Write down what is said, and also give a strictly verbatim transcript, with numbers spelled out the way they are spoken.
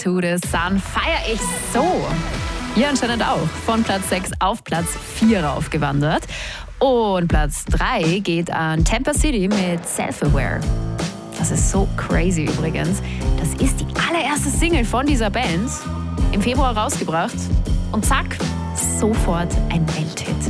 to the Sun feiere ich so. Ihr anscheinend auch. Von Platz sechs auf Platz vier raufgewandert. Und Platz drei geht an Tampa City mit Self-Aware. Das ist so crazy übrigens. Das ist die allererste Single von dieser Band. Im Februar rausgebracht. Und zack, sofort ein Welthit.